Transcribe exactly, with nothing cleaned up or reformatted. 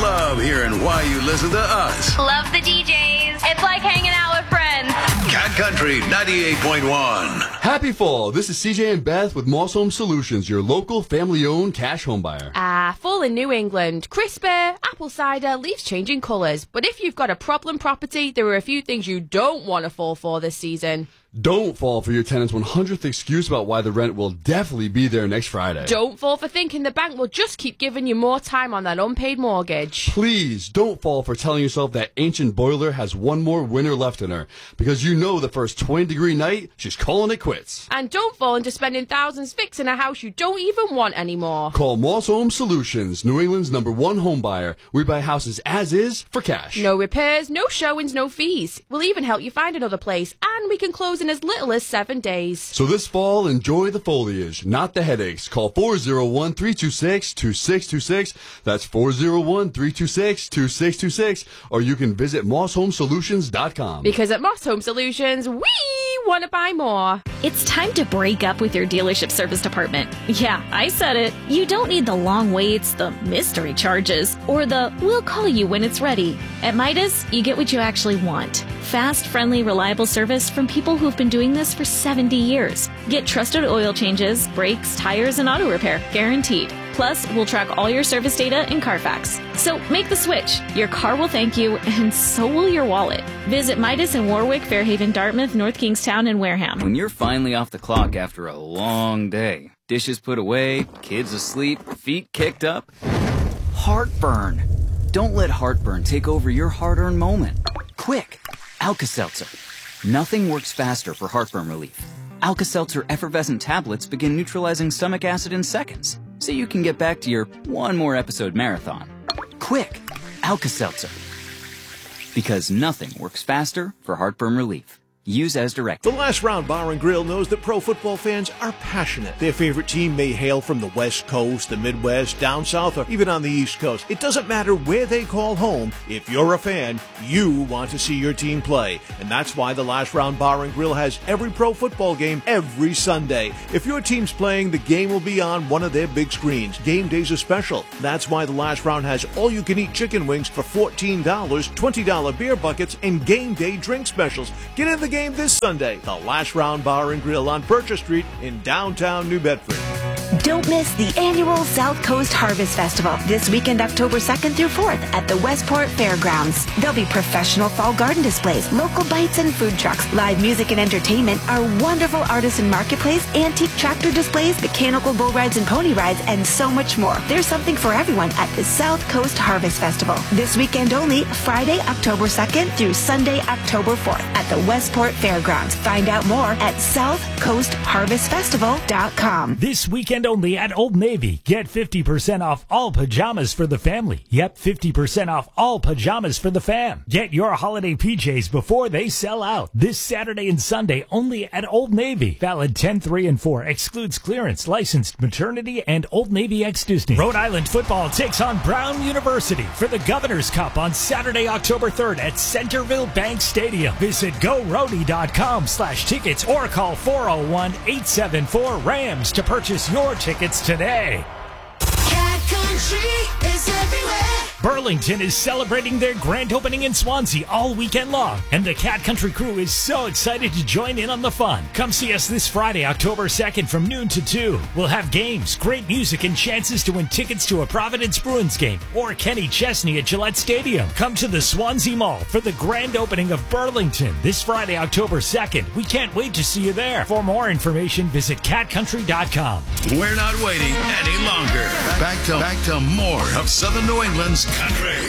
love hearing why you listen to us. Love the D Js. It's like hanging out with friends. Cat Country ninety-eight point one. Happy fall. This is C J and Beth with Moss Home Solutions, your local family-owned cash home buyer. Ah, fall in New England. Crisper, apple cider, leaves changing colours. But if you've got a problem property, there are a few things you don't want to fall for this season. Don't fall for your tenant's one hundredth excuse about why the rent will definitely be there next Friday. Don't fall for thinking the bank will just keep giving you more time on that unpaid mortgage. Please don't fall for telling yourself that ancient boiler has one more winter left in her, because you know the first twenty degree night, she's calling it quits. And don't fall into spending thousands fixing a house you don't even want anymore. Call Moss Home Solutions, New England's number one home buyer. We buy houses as is for cash. No repairs, no showings, no fees. We'll even help you find another place, and we can close in as little as seven days. So this fall, enjoy the foliage, not the headaches. Call four oh one, three two six, two six two six. That's four oh one, three two six, two six two six. Or you can visit moss home solutions dot com. Because at Moss Home Solutions, we want to buy more. It's time to break up with your dealership service department. Yeah, I said it. You don't need the long waits, the mystery charges, or the we'll call you when it's ready. At Midas, you get what you actually want. Fast, friendly, reliable service from people who've been doing this for seventy years. Get trusted oil changes, brakes, tires, and auto repair, guaranteed. Plus, we'll track all your service data in Carfax. So make the switch. Your car will thank you, and so will your wallet. Visit Midas in Warwick, Fairhaven, Dartmouth, North Kingstown, and Wareham. When you're finally off the clock after a long day, dishes put away, kids asleep, feet kicked up, heartburn. Don't let heartburn take over your hard-earned moment. Quick, Alka-Seltzer. Nothing works faster for heartburn relief. Alka-Seltzer effervescent tablets begin neutralizing stomach acid in seconds, so you can get back to your one more episode marathon. Quick, Alka-Seltzer. Because nothing works faster for heartburn relief. Use as directed. The Last Round Bar and Grill knows that pro football fans are passionate. Their favorite team may hail from the West Coast, the Midwest, down south, or even on the East Coast. It doesn't matter where they call home. If you're a fan, you want to see your team play. And that's why the Last Round Bar and Grill has every pro football game every Sunday. If your team's playing, the game will be on one of their big screens. Game days are special. That's why the Last Round has all-you-can-eat chicken wings for fourteen dollars, twenty dollars beer buckets, and game day drink specials. Get in the game this Sunday. The Last Round Bar and Grill on Purchase Street in downtown New Bedford. Don't miss the annual South Coast Harvest Festival this weekend, October second through fourth at the Westport Fairgrounds. There'll be professional fall garden displays, local bites and food trucks, live music and entertainment, our wonderful artisan marketplace, antique tractor displays, mechanical bull rides and pony rides, and so much more. There's something for everyone at the South Coast Harvest Festival. This weekend only, Friday, October second through Sunday, October fourth at the Westport Fairgrounds. Find out more at south coast harvest festival dot com. This weekend only at Old Navy. Get fifty percent off all pajamas for the family. Yep, fifty percent off all pajamas for the fam. Get your holiday P Js before they sell out. This Saturday and Sunday only at Old Navy. Valid ten three and four. Excludes clearance, licensed maternity, and Old Navy X Disney. Rhode Island football takes on Brown University for the Governor's Cup on Saturday, October third at Centerville Bank Stadium. Visit go rhody dot com slash tickets or call four oh one, eight seven four, RAMS to purchase your tickets today. Cat Country is everywhere. Burlington is celebrating their grand opening in Swansea all weekend long, and the Cat Country crew is so excited to join in on the fun. Come see us this Friday, October second from noon to two. We'll have games, great music, and chances to win tickets to a Providence Bruins game or Kenny Chesney at Gillette Stadium. Come to the Swansea Mall for the grand opening of Burlington this Friday, October second. We can't wait to see you there. For more information, visit cat country dot com. We're not waiting any longer. Back to back to more of Southern New England's country.